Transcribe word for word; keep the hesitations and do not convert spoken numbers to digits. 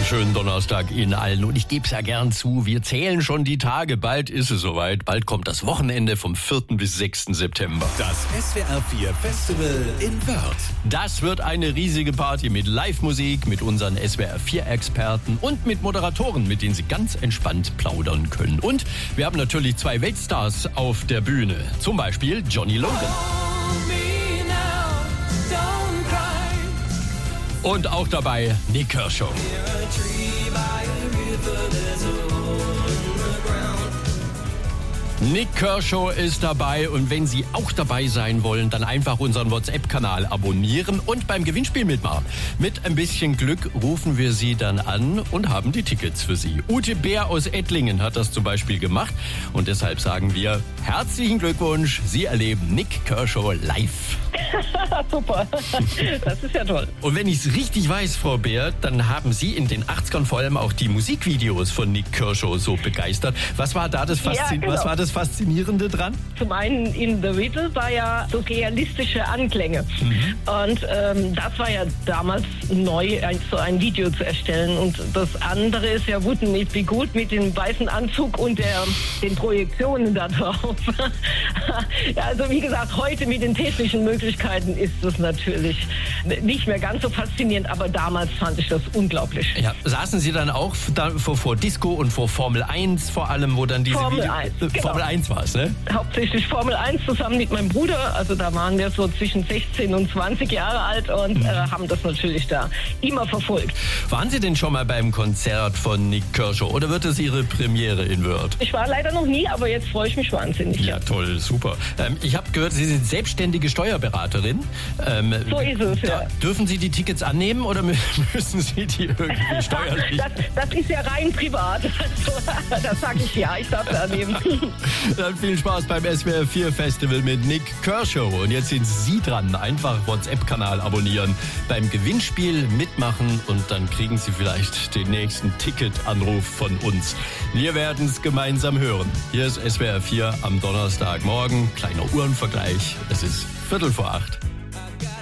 schönen Donnerstag Ihnen allen. Und ich gebe es ja gern zu, wir zählen schon die Tage. Bald ist es soweit. Bald kommt das Wochenende vom vierten bis sechsten September. Das S W R vier Festival in Wörth. Das wird eine riesige Party mit Live-Musik, mit unseren S W R vier Experten und mit Moderatoren, mit denen Sie ganz entspannt plaudern können. Und wir haben natürlich zwei Weltstars auf der Bühne. Zum Beispiel Johnny Logan. Und auch dabei Nik Kershaw. Nik Kershaw ist dabei und wenn Sie auch dabei sein wollen, dann einfach unseren WhatsApp-Kanal abonnieren und beim Gewinnspiel mitmachen. Mit ein bisschen Glück rufen wir Sie dann an und haben die Tickets für Sie. Ute Bär aus Ettlingen hat das zum Beispiel gemacht und deshalb sagen wir herzlichen Glückwunsch, Sie erleben Nik Kershaw live. Super, das ist ja toll. Und wenn ich es richtig weiß, Frau Bär, dann haben Sie in den achtzigern vor allem auch die Musikvideos von Nik Kershaw so begeistert. Was war da das, Faszin- ja, genau. Was war das Faszinierende dran? Zum einen in The Riddle war ja so realistische Anklänge. Mhm. Und ähm, das war ja damals neu, ein, so ein Video zu erstellen. Und das andere ist ja Wouldn't It Be Good mit dem weißen Anzug und der, den Projektionen da drauf. Ja, also wie gesagt, heute mit den technischen Möglichkeiten ist das natürlich nicht mehr ganz so faszinierend, aber damals fand ich das unglaublich. Ja, saßen Sie dann auch da vor, vor Disco und vor Formel eins vor allem, wo dann diese Formel Video- eins, äh, genau. Formel eins war es, ne? Hauptsächlich Formel eins zusammen mit meinem Bruder, also da waren wir so zwischen sechzehn und zwanzig Jahre alt und mhm. äh, haben das natürlich da immer verfolgt. Waren Sie denn schon mal beim Konzert von Nik Kershaw oder wird es Ihre Premiere in Wörth? Ich war leider noch nie, aber jetzt freue ich mich wahnsinnig. Ja, toll, super. Ähm, ich habe gehört, Sie sind selbstständige Steuerberaterin. Ähm, so ist es, ja. Dürfen Sie die Tickets annehmen oder müssen Sie die irgendwie steuerlich? das, das ist ja rein privat. Also, das sage ich ja, ich darf es annehmen. Dann viel Spaß beim S W R vier Festival mit Nik Kershaw. Und jetzt sind Sie dran. Einfach WhatsApp-Kanal abonnieren, beim Gewinnspiel mitmachen und dann kriegen Sie vielleicht den nächsten Ticketanruf von uns. Wir werden es gemeinsam hören. Hier ist S W R vier am Donnerstagmorgen. Kleiner Uhrenvergleich. Es ist Viertel vor acht.